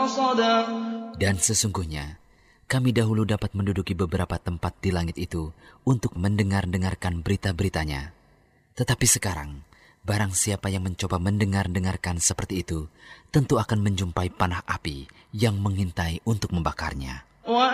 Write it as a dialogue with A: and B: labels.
A: رصدا
B: Dan sesungguhnya, kami dahulu dapat menduduki beberapa tempat di langit itu untuk mendengar-dengarkan berita-beritanya. Tetapi sekarang, barang siapa yang mencoba mendengar-dengarkan seperti itu, tentu akan menjumpai panah api yang mengintai untuk membakarnya.